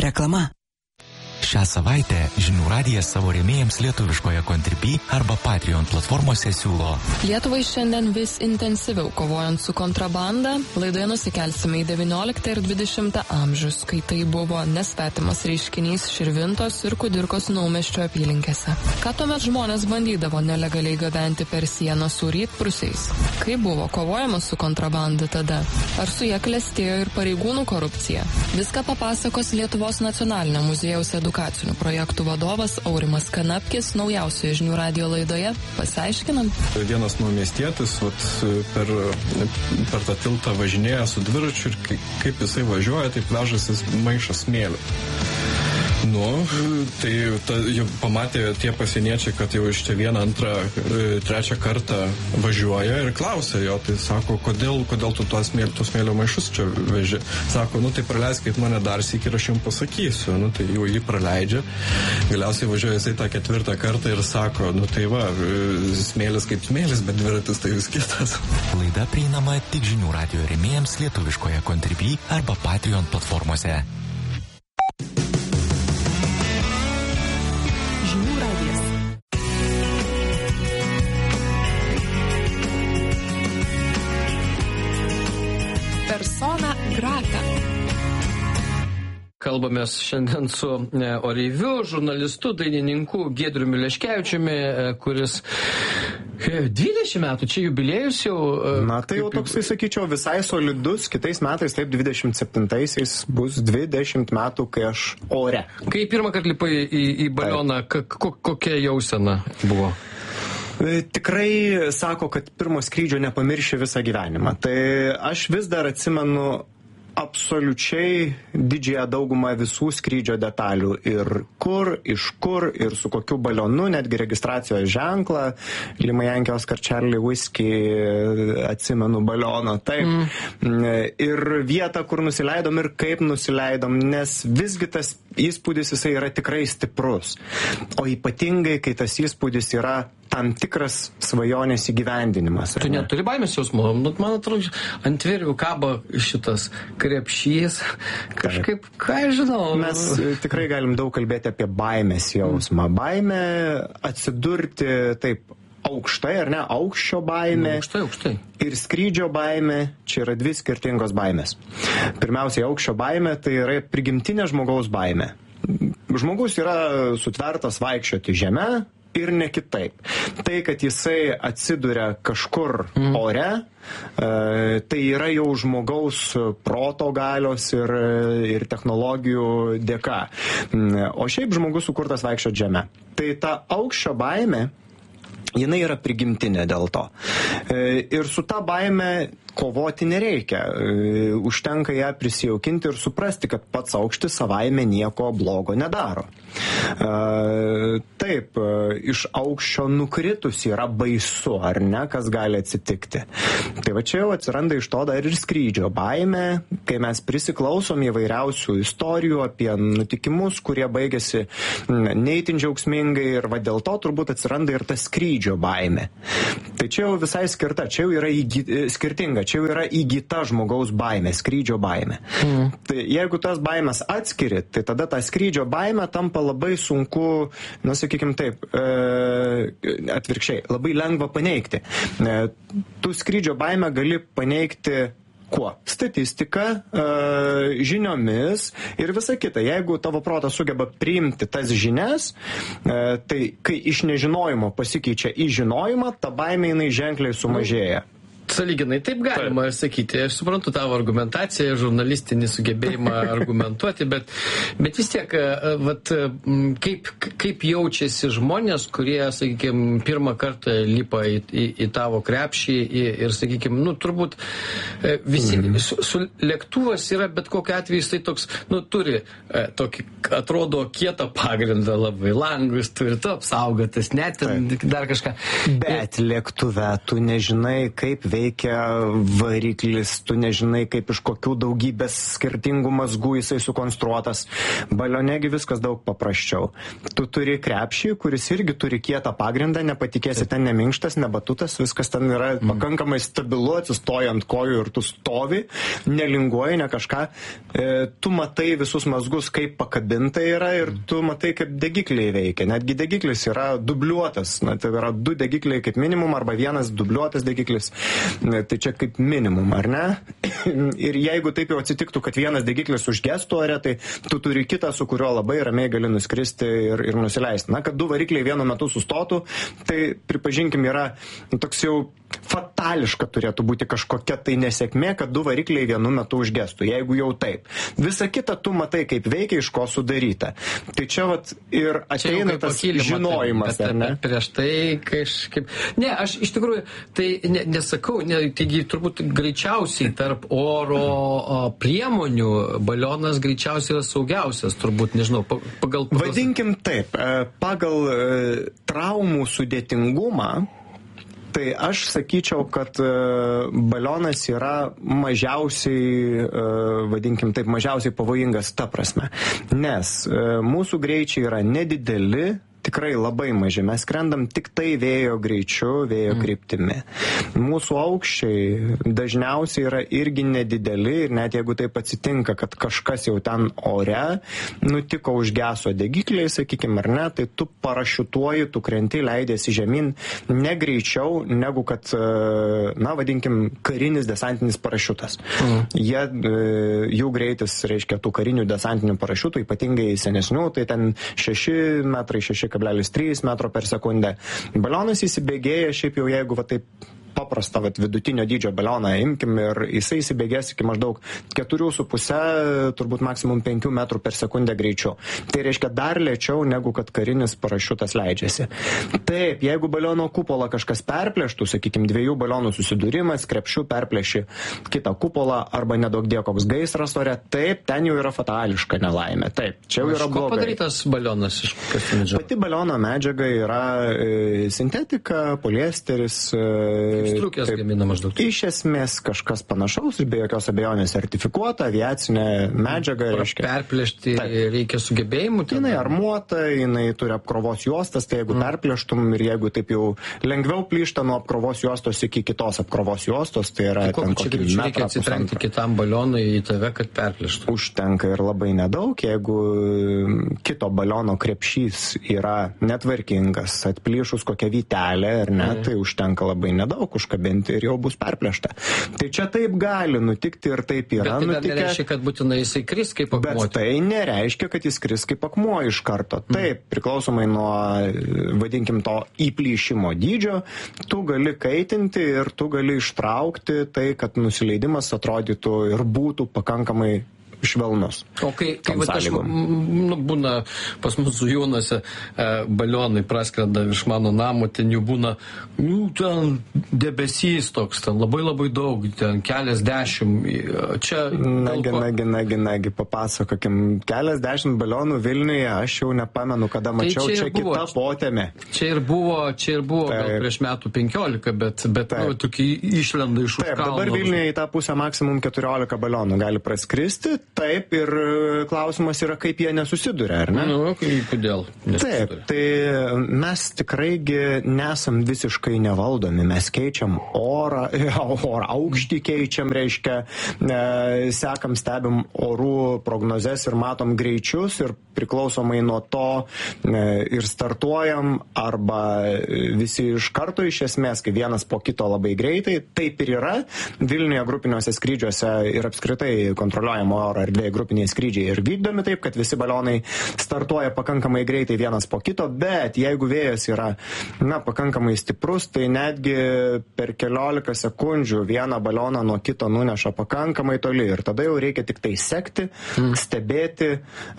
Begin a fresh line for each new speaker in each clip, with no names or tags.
Reklama.
Šią savaitę Žinių radijas savo rėmėjams lietuviškoje Contribui arba Patreon platformose siūlo.
Lietuvai šiandien vis intensyviau kovojant su kontrabanda, laidoje nusikelsime į 19 ir 20 amžius, kai tai buvo nesvetimas reiškinys Širvintos ir Kudirkos Naumiesčio apylinkėse. Ką tuomet žmonės bandydavo nelegaliai gabenti per sieną su rytprūsiais? Kaip buvo kovojama su kontrabanda tada? Ar su ja klestėjo ir pareigūnų korupcija? Viską papasakos Lietuvos nacionalinio muziejaus edukacinių projektų vadovas Aurimas Kanapkis naujausioje Žinių radijo laidoje. Pasiaiškinam.
Vienas naumiestietis per tą tiltą važinėja su dviračiu ir kaip jisai važiuoja, taip vežasi maišą smėlio. Tai jau pamatė tie pasieniečiai, kad jau iš čia vieną, antrą, trečią kartą važiuoja ir klausia jo, tai sako, kodėl tu tos smėlio maišus čia veži? Sako, tai praleiskit mane dar sykį ir aš jums pasakysiu. Tai jau jį praleidžia. Galiausiai važiuoja jisai tą ketvirtą kartą ir sako, tai va, smėlis kaip smėlis, bet dviratis tai vis kitas.
Laida prieinama tik Žinių radijo rėmėjams lietuviškoje Contribui arba Patreon platformose.
Persona grata.
Kalbamės šiandien su oreiviu, žurnalistu, dainininku Giedriumi Leškevičiumi, kuris 20 metų, čia jubiliejus jau.
Tai jau toksai, sakyčiau, visai solidus, kitais metais, taip, 27-aisiais bus 20 metų, kai aš ore.
Kai pirmą kartą lipai į balioną, kokia jausena buvo?
Tikrai sako, kad pirmo skrydžio nepamirši visą gyvenimą. Tai aš vis dar atsimenu absoliučiai didžiąją daugumą visų skrydžio detalių ir kur, iš kur ir su kokiu balionu, netgi registracijos ženklą, Lima Yankee Oscar Charlie Whiskey, atsimenu balioną, taip. Ir vietą, kur nusileidom ir kaip nusileidom, nes visgi tas įspūdis jisai yra tikrai stiprus. O ypatingai, kai tas įspūdis yra tam tikras svajonės įgyvendinimas.
Tu neturi baimės jausmo? Man atrodo, ant virvių kabo šitas krepšys. Kažkaip, ką aš žinau.
Mes tikrai galim daug kalbėti apie baimės jausmą. Baimė atsidurti taip aukštai, ar ne? Aukščio baimė.
Aukštai.
Ir skrydžio baimė. Čia yra dvi skirtingos baimės. Pirmiausiai, aukščio baimė tai yra prigimtinė žmogaus baimė. Žmogus yra sutvertas vaikščioti žeme ir ne kitaip. Tai, kad jisai atsiduria kažkur ore, tai yra jau žmogaus proto galios ir technologijų dėka. O šiaip žmogus sukurtas vaikščioti žeme. Tai ta aukščio baimė, jinai yra prigimtinė dėl to. Ir su ta baime kovoti nereikia. Užtenka ją prisijaukinti ir suprasti, kad pats aukštis savaime nieko blogo nedaro. Taip, iš aukščio nukritus yra baisu, ar ne, kas gali atsitikti. Tai va čia jau atsiranda iš to dar ir skrydžio baimė, kai mes prisiklausom įvairiausių istorijų apie nutikimus, kurie baigėsi neįtin džiaugsmingai ir va dėl to turbūt atsiranda ir ta skrydžio baimė. Tai čia jau visai skirta, čia jau yra skirtinga, čia jau yra įgyta žmogaus baimė, skrydžio baimė. Tai jeigu tas baimės atskiri, tai tada tą skrydžio baimę tampa labai sunku, sakykime taip, atvirkščiai, labai lengva paneigti. Tu skrydžio baimę gali paneigti kuo? Statistika, žiniomis ir visa kita. Jeigu tavo protas sugeba priimti tas žinias, tai kai iš nežinojimo pasikeičia į žinojimą, ta baimė jinai ženkliai sumažėja.
Sąlyginai taip galima ir sakyti. Aš suprantu tavo argumentaciją, žurnalistinį sugebėjimą argumentuoti, bet vis tiek, kaip jaučiasi žmonės, kurie, sakykime, pirmą kartą lipa į tavo krepšį ir, sakykime, turbūt visi, su lėktuvas yra, bet kokiu atveju jisai toks, turi tokį, atrodo, kietą pagrindą labai, langus turi, tu apsaugotas, net dar kažką.
Bet lėktuve tu nežinai, kaip veikia veikia variklis, tu nežinai, kaip iš kokių daugybės skirtingų mazgų jisai sukonstruotas. Balionegi viskas daug paprasčiau. Tu turi krepšį, kuris irgi turi kietą pagrindą, nepatikėsi, ten neminkštas, nebatutas, viskas ten yra pakankamai stabilu, atsistoja ant kojų ir tu stovi, nelinguoji, ne kažką. Tu matai visus mazgus, kaip pakabinta yra ir tu matai, kaip degikliai veikia. Netgi degiklis yra dubliuotas. Tai yra 2 degikliai kaip minimum arba 1 dubliuotas degiklis. Tai čia kaip minimum, ar ne? Ir jeigu taip jau atsitiktų, kad 1 degiklis užgestų ore, tai tu turi kitą, su kuriuo labai ramiai gali nuskristi ir nusileisti. Na, kad 2 varikliai vienu metu sustotų, tai pripažinkim yra toks jau fatališka turėtų būti kažkokia tai nesėkmė, kad 2 varikliai vienu metu užgestų, jeigu jau taip. Visa kita tu matai, kaip veikia, iš ko sudaryta. Tai čia vat ir ateina tas žinojimas, ar ne?
Prieš tai kažkaip... Ne, aš iš tikrųjų, tai nesakau, taigi turbūt greičiausiai tarp oro priemonių balionas greičiausiai yra saugiausias, turbūt, nežinau, pagal...
Vadinkim taip, pagal traumų sudėtingumą, tai aš sakyčiau, kad balionas yra mažiausiai, vadinkim taip, mažiausiai pavojingas ta prasme. Nes mūsų greičiai yra nedideli, tikrai labai maži. Mes skrendam tik tai vėjo greičiu, vėjo kryptimi. Mūsų aukščiai dažniausiai yra irgi nedideli ir net jeigu taip atsitinka, kad kažkas jau ten ore nutiko, užgeso degikliai, sakykime, ar ne, tai tu parašiutuoji, tu krenti, leidėsi žemyn ne greičiau negu kad, na, vadinkim, karinis desantinis parašiutas. Jų greitis, reiškia, tų karinių desantinių parašiutų, ypatingai senesnių, tai ten 6 metrai, 6,3 metro per sekundę. Balionas įsibėgėja, šiaip jau jeigu va taip paprastą vidutinio dydžio balioną imkim ir jisai įsibėgės iki maždaug 4,5, turbūt maksimum 5 metrų per sekundę greičiu. Tai reiškia dar lėčiau negu kad karinis parašiutas leidžiasi. Taip, jeigu baliono kupolą kažkas perplėštų, sakykime, 2 balionų susidūrimas, krepšių perplėši kitą kupolą arba nedaugdė koks gaisras ore, taip, ten jau yra fatališka nelaimė. Taip, čia jau yra blogai.
Ko padarytas balionas iš kokios medžiagos?
Pati baliono medžiaga yra sintetika, poliesteris,
striukės gamina maždaug.
Iš esmės kažkas panašaus ir be jokios abejonės sertifikuota aviacinė medžiaga.
Perplėšti reikia sugebėjimų.
Jinai armuota, jinai turi apkrovos juostas, tai jeigu perplėštum ir jeigu taip jau lengviau plyšta nuo apkrovos juostos iki kitos apkrovos juostos, tai yra ten kokį metrą.
Reikia atsitrenkti kitam balionui į tave, kad perplėštų.
Užtenka ir labai nedaug, jeigu kito baliono krepšys yra netvarkingas, atplyšus kokią vytelę ar ne, tai užtenka labai nedaug užkabinti ir jau bus perplėšta. Tai čia taip gali nutikti ir taip yra.
Bet tai nereiškia, kad būtinai jisai kris kaip akmuo.
Bet tai nereiškia, kad jis kris kaip akmuo iš karto. Taip, priklausomai nuo, vadinkim, to įplyšimo dydžio, tu gali kaitinti ir tu gali ištraukti tai, kad nusileidimas atrodytų ir būtų pakankamai švelnus.
O kai aš, būna pas mus Zujūnuose balionai praskrenda virš mano namo, ten jų būna, ten debesys toks, ten labai daug, ten keliasdešimt. Čia...
Nagi, papasakokim, keliasdešimt balionų Vilniuje, aš jau nepamenu, kada mačiau, čia kita potėmė.
Čia ir buvo gal prieš metų 15, bet tokie išlenda iš už kalno.
Dabar Vilniuje į tą pusę maksimum 14 balionų gali praskristi. Taip, ir klausimas yra, kaip jie nesusiduria, ar ne?
Kodėl nesusiduria?
Taip, tai mes tikraigi nesam visiškai nevaldomi. Mes keičiam orą, aukštį keičiam, reiškia, sekam, stebim orų prognozes ir matom greičius ir priklausomai nuo to ir startuojam arba visi iš karto iš esmės, kai vienas po kito labai greitai. Taip ir yra. Vilniuje grupiniuose skrydžiuose ir apskritai kontroliuojamo oro erdvėje grupiniai skrydžiai ir vykdomi taip, kad visi balionai startuoja pakankamai greitai vienas po kito, bet jeigu vėjas yra, pakankamai stiprus, tai netgi per keliolika sekundžių vieną balioną nuo kito nuneša pakankamai toli ir tada jau reikia tik tai sekti, stebėti,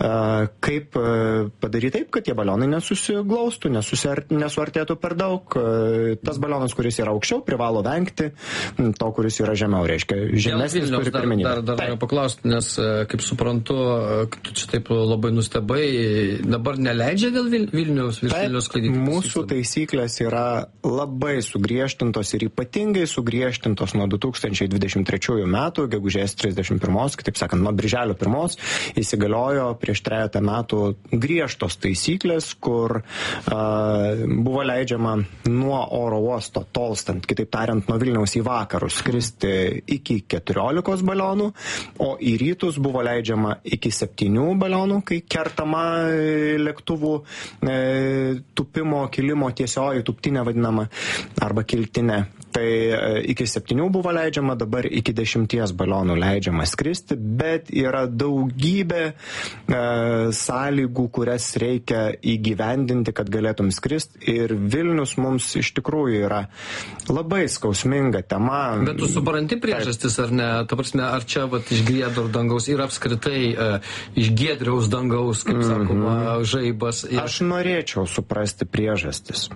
kaip padaryti taip, kad tie balionai nesusiglaustų, nesuartėtų per daug. Tas balionas, kuris yra aukščiau, privalo vengti to, kuris yra žemiau, reiškia žemesnis turi pirmenybę.
Dar noriu paklausti, nes kaip suprantu, tu čia taip labai nustebai, dabar neleidžia dėl Vilniaus skraidyti?
Mūsų taisyklės yra labai sugriežtintos ir ypatingai sugriežtintos nuo 2023 metų, gegužės 31, kitaip sakant, nuo birželio 1 įsigaliojo prieš 3 metų griežtos taisyklės, kur buvo leidžiama nuo oro uosto tolstant, kitaip tariant, nuo Vilniaus į vakarus skristi iki 14 balionų, o į rytus buvo leidžiama iki 7 balionų, kai kertama lėktuvų tupimo, kilimo tiesioji tuptinė vadinama, arba kiltinė. Tai iki 7 buvo leidžiama, dabar iki 10 balionų leidžiama skristi, bet yra daugybė sąlygų, kurias reikia įgyvendinti, kad galėtum skristi. Ir Vilnius mums iš tikrųjų yra labai skausminga tema.
Bet tu supranti priežastis, ar ne? Ta prasme, ar čia iš Giedro dangaus ir apskritai iš Giedriaus dangaus, kaip sakoma, žaibas?
Aš norėčiau suprasti priežastis.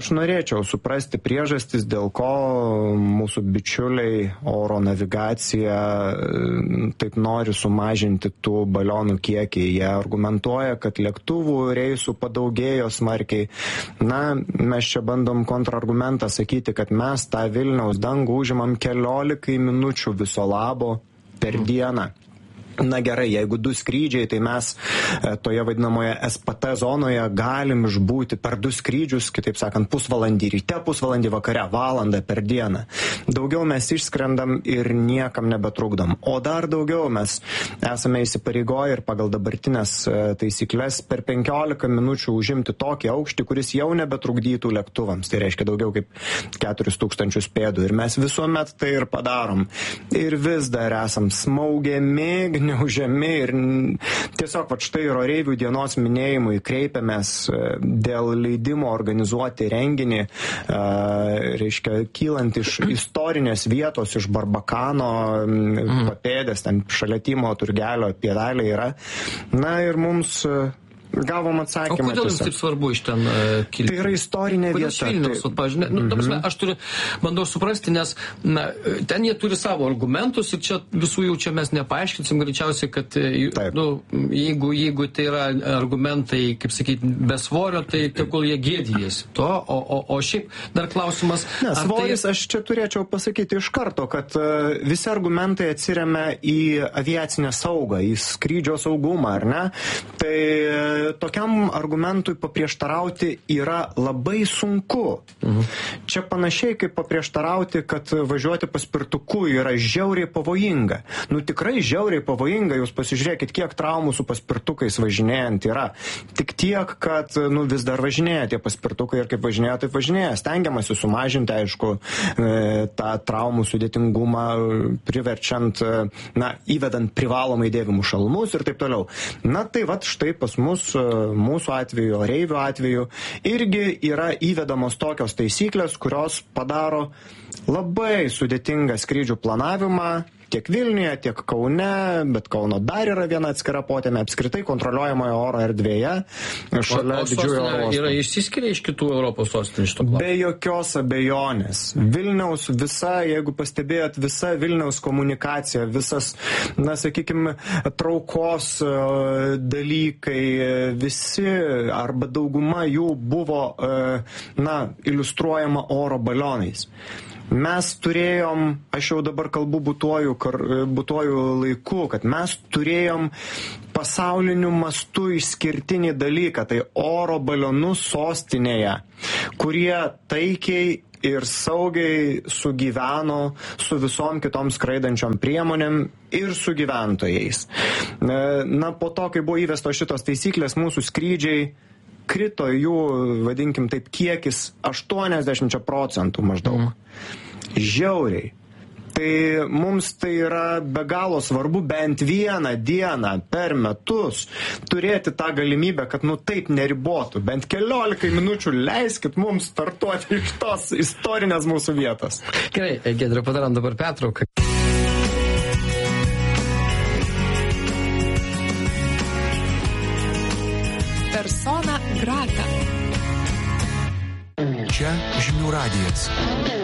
Dėl ko mūsų bičiuliai oro navigacija taip nori sumažinti tų balionų kiekį. Jie argumentuoja, kad lėktuvų reisų padaugėjo smarkiai. Na, mes čia bandom kontrargumentą sakyti, kad mes tą Vilniaus dangų užimam 14 minučių viso labo per dieną. Na gerai, jeigu 2 skrydžiai, tai mes toje vadinamoje SPT zonoje galim išbūti per 2 skrydžius, kitaip sakant, pusvalandį ryte, pusvalandį vakare, valandą per dieną. Daugiau mes išskrendam ir niekam nebetrukdom. O dar daugiau mes esame įsipareigoję ir pagal dabartinės taisyklės per 15 minučių užimti tokį aukštį, kuris jau nebetrukdytų lėktuvams. Tai reiškia daugiau kaip 4000 pėdų. Ir mes visuomet tai ir padarom. Ir vis dar esam smaugiami, neužėmi ir tiesiog štai oreivių dienos minėjimui kreipiamės dėl leidimo organizuoti renginį, reiškia, kylant iš istorinės vietos, iš Barbakano papėdės, ten šalia Tymo turgelio pievelė yra. Na ir mums gavom atsakymą.
O kodėl jums taip svarbu iš ten kilti?
Tai yra istorinė vieta.
Kodėl Vilniaus, pavyzdžiui, aš bandau suprasti, nes ten jie turi savo argumentus ir čia visų jau čia mes nepaaiškinsim, greičiausiai, kad jeigu tai yra argumentai, kaip sakyti, be svorio, tai tegul jie gėdijasi to, o šiaip dar klausimas.
Ne, svoris, aš čia turėčiau pasakyti iš karto, kad visi argumentai atsiremia į aviacinę saugą, į skrydžio saugumą, ar ne? Tai tokiam argumentui paprieštarauti yra labai sunku. Čia panašiai kaip paprieštarauti, kad važiuoti paspirtuku yra žiauriai pavojinga. Nu tikrai žiauriai pavojinga, jūs pasižiūrėkit, kiek traumų su paspirtukais važinėjant yra. Tik tiek, kad vis dar važinėja tie paspirtukai ir kaip važinėja, taip važinėja. Stengiamasi sumažinti, aišku, tą traumų sudėtingumą, priverčiant, įvedant privalomai dėvimų šalmus ir taip toliau. Na tai štai pas mus, mūsų atveju, oreivių atveju, irgi yra įvedamos tokios taisyklės, kurios padaro labai sudėtingą skrydžių planavimą tiek Vilniuje, tiek Kaune, bet Kauno dar yra viena atskira potėmė, apskritai kontroliuojamoje oro erdvėje, šalia didžiųjų oro uostų.
Yra išsiskiria iš kitų Europos sostinių šito klausimu?
Be jokios abejonės. Vilniaus visa, jeigu pastebėjot, visa Vilniaus komunikacija, visas, sakykime, traukos dalykai, visi arba dauguma jų buvo, iliustruojama oro balionais. Mes turėjom, aš jau dabar kalbu būtuoju laiku, kad mes turėjom pasauliniu mastu išskirtinį dalyką, tai oro balionus sostinėje, kurie taikiai ir saugiai sugyveno su visom kitom skraidančiom priemonėm ir su gyventojais. Po to, kai buvo įvestos šitos taisyklės, mūsų skrydžiai krito jų, vadinkim taip, kiekis 80% maždaug. Žiauriai. Tai mums tai yra be galo svarbu bent vieną dieną per metus turėti tą galimybę, kad taip neribotų. Bent 14 minučių leiskit mums startuoti iš tos istorinės mūsų vietos.
Gerai, Giedre, padarom dabar pertrauką.
Persona grata.
Čia Žinių radijas.